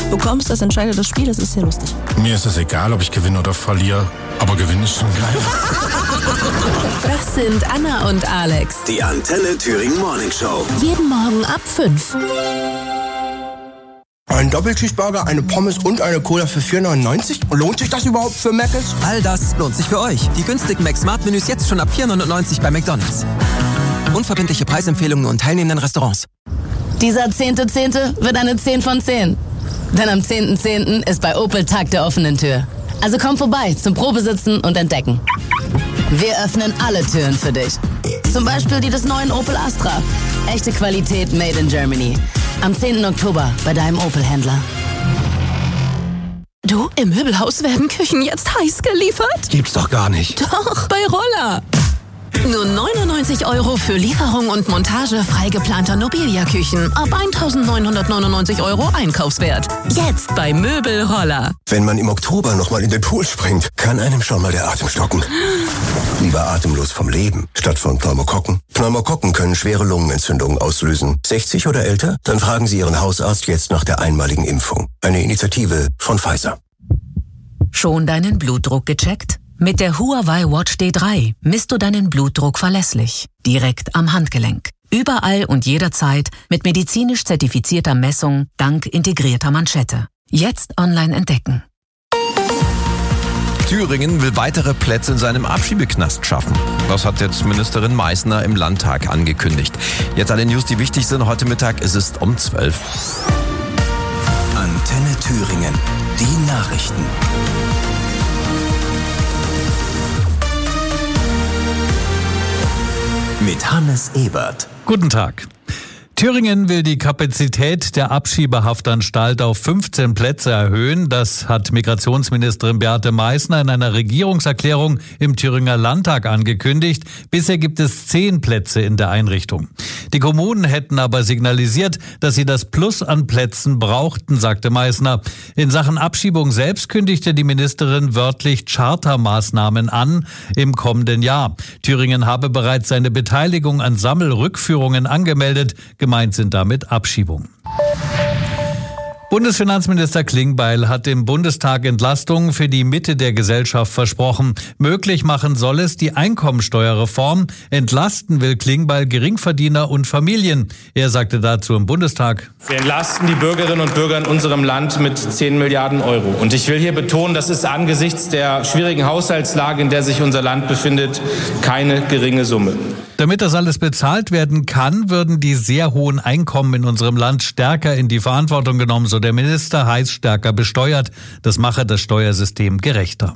bekommst, das entscheidet das Spiel, das ist sehr lustig. Mir ist es egal, ob ich gewinne oder verliere, aber gewinnen ist schon geil. Das sind Anna und Alex. Die Antenne Thüringen Morning Show. Jeden Morgen ab 5. Ein Doppelcheeseburger, eine Pommes und eine Cola für 4,99? Lohnt sich das überhaupt für Mc's? All das lohnt sich für euch. Die günstigen Mac-Smart-Menüs jetzt schon ab 4,99 bei McDonald's. Unverbindliche Preisempfehlungen und teilnehmenden Restaurants. Dieser 10.10. wird eine 10 von 10. Denn am 10.10. ist bei Opel Tag der offenen Tür. Also komm vorbei zum Probesitzen und Entdecken. Wir öffnen alle Türen für dich. Zum Beispiel die des neuen Opel Astra. Echte Qualität made in Germany. Am 10. Oktober bei deinem Opel-Händler. Du, im Möbelhaus werden Küchen jetzt heiß geliefert? Gibt's doch gar nicht. Doch, bei Roller. Nur 99 € für Lieferung und Montage frei geplanter Nobilia-Küchen. Ab 1.999 € Einkaufswert. Jetzt bei Möbelroller. Wenn man im Oktober nochmal in den Pool springt, kann einem schon mal der Atem stocken. Lieber atemlos vom Leben, statt von Pneumokokken. Pneumokokken können schwere Lungenentzündungen auslösen. 60 oder älter? Dann fragen Sie Ihren Hausarzt jetzt nach der einmaligen Impfung. Eine Initiative von Pfizer. Schon deinen Blutdruck gecheckt? Mit der Huawei Watch D3 misst du deinen Blutdruck verlässlich, direkt am Handgelenk. Überall und jederzeit mit medizinisch zertifizierter Messung dank integrierter Manschette. Jetzt online entdecken. Thüringen will weitere Plätze in seinem Abschiebeknast schaffen. Das hat jetzt Ministerin Meißner im Landtag angekündigt. Jetzt alle News, die wichtig sind. Heute Mittag ist es um 12. Antenne Thüringen. Die Nachrichten. Mit Hannes Ebert. Guten Tag. Thüringen will die Kapazität der Abschiebehaftanstalt auf 15 Plätze erhöhen. Das hat Migrationsministerin Beate Meißner in einer Regierungserklärung im Thüringer Landtag angekündigt. Bisher gibt es 10 Plätze in der Einrichtung. Die Kommunen hätten aber signalisiert, dass sie das Plus an Plätzen brauchten, sagte Meißner. In Sachen Abschiebung selbst kündigte die Ministerin wörtlich Chartermaßnahmen an im kommenden Jahr. Thüringen habe bereits seine Beteiligung an Sammelrückführungen angemeldet. Gemeint sind damit Abschiebungen. Bundesfinanzminister Klingbeil hat im Bundestag Entlastungen für die Mitte der Gesellschaft versprochen. Möglich machen soll es die Einkommensteuerreform. Entlasten will Klingbeil Geringverdiener und Familien. Er sagte dazu im Bundestag: Wir entlasten die Bürgerinnen und Bürger in unserem Land mit 10 Milliarden €. Und ich will hier betonen, das ist angesichts der schwierigen Haushaltslage, in der sich unser Land befindet, keine geringe Summe. Damit das alles bezahlt werden kann, würden die sehr hohen Einkommen in unserem Land stärker in die Verantwortung genommen, so der Minister, heißt stärker besteuert. Das mache das Steuersystem gerechter.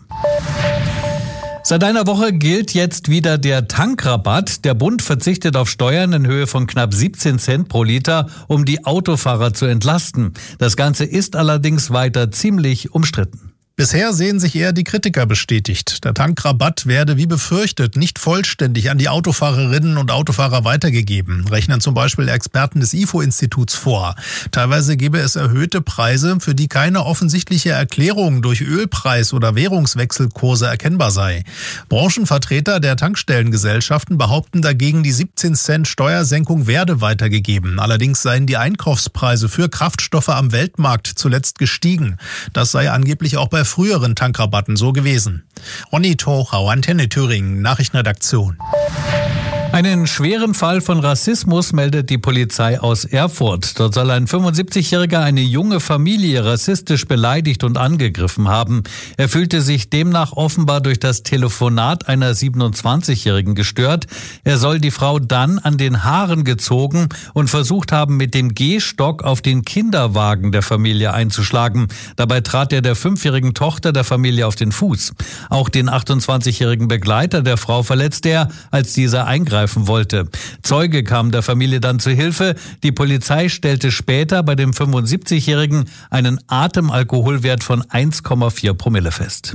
Seit einer Woche gilt jetzt wieder der Tankrabatt. Der Bund verzichtet auf Steuern in Höhe von knapp 17 Cent pro Liter, um die Autofahrer zu entlasten. Das Ganze ist allerdings weiter ziemlich umstritten. Bisher sehen sich eher die Kritiker bestätigt. Der Tankrabatt werde wie befürchtet nicht vollständig an die Autofahrerinnen und Autofahrer weitergegeben, rechnen zum Beispiel Experten des IFO-Instituts vor. Teilweise gebe es erhöhte Preise, für die keine offensichtliche Erklärung durch Ölpreis- oder Währungswechselkurse erkennbar sei. Branchenvertreter der Tankstellengesellschaften behaupten dagegen, die 17 Cent Steuersenkung werde weitergegeben. Allerdings seien die Einkaufspreise für Kraftstoffe am Weltmarkt zuletzt gestiegen. Das sei angeblich auch bei früheren Tankrabatten so gewesen. Ronny Tochau, Antenne Thüringen, Nachrichtenredaktion. Einen schweren Fall von Rassismus meldet die Polizei aus Erfurt. Dort soll ein 75-Jähriger eine junge Familie rassistisch beleidigt und angegriffen haben. Er fühlte sich demnach offenbar durch das Telefonat einer 27-Jährigen gestört. Er soll die Frau dann an den Haaren gezogen und versucht haben, mit dem Gehstock auf den Kinderwagen der Familie einzuschlagen. Dabei trat er der 5-jährigen Tochter der Familie auf den Fuß. Auch den 28-jährigen Begleiter der Frau verletzte er, als dieser eingreifen wollte. Zeuge kam der Familie dann zu Hilfe. Die Polizei stellte später bei dem 75-jährigen einen Atemalkoholwert von 1,4 Promille fest.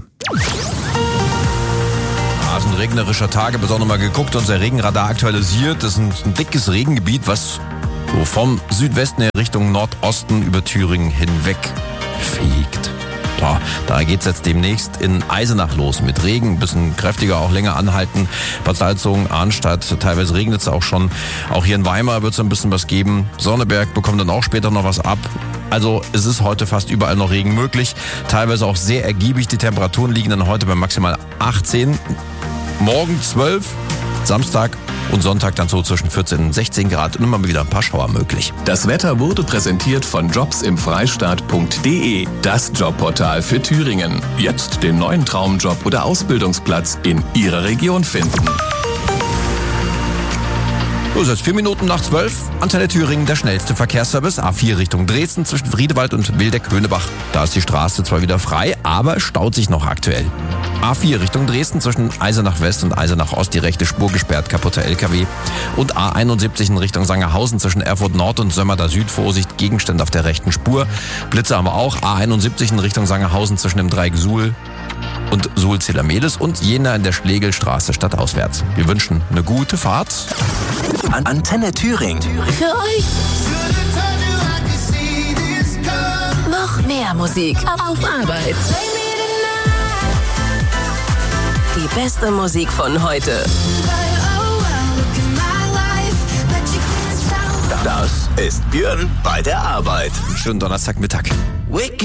Ein regnerischer Tage, besonders mal geguckt, unser Regenradar aktualisiert. Das ist ein dickes Regengebiet, was so vom Südwesten her Richtung Nordosten über Thüringen hinweg fegt. Da geht's jetzt demnächst in Eisenach los mit Regen, ein bisschen kräftiger, auch länger anhalten. Bad Salzungen, Arnstadt, teilweise regnet es auch schon. Auch hier in Weimar wird es ein bisschen was geben. Sonneberg bekommt dann auch später noch was ab. Also es ist heute fast überall noch Regen möglich, teilweise auch sehr ergiebig. Die Temperaturen liegen dann heute bei maximal 18, morgen 12, Samstag und Sonntag dann so zwischen 14 und 16 Grad und immer wieder ein paar Schauer möglich. Das Wetter wurde präsentiert von jobsimfreistaat.de, das Jobportal für Thüringen. Jetzt den neuen Traumjob oder Ausbildungsplatz in Ihrer Region finden. So, es ist 4 Minuten nach 12. Antenne Thüringen, der schnellste Verkehrsservice. A4 Richtung Dresden zwischen Friedewald und Wildeck-Höhnebach. Da ist die Straße zwar wieder frei, aber staut sich noch aktuell. A4 Richtung Dresden zwischen Eisenach West und Eisenach Ost, die rechte Spur gesperrt, kaputter LKW. Und A71 in Richtung Sangerhausen zwischen Erfurt Nord und Sömmerda Süd, Vorsicht, Gegenstände auf der rechten Spur. Blitze haben wir auch. A71 in Richtung Sangerhausen zwischen dem Dreieck Suhl und Suhl-Zillermelis und Jena in der Schlegelstraße stadtauswärts. Wir wünschen eine gute Fahrt. Antenne Thüringen. Für euch noch mehr Musik auf Arbeit. Die beste Musik von heute. Das ist Björn bei der Arbeit. Schönen Donnerstagmittag.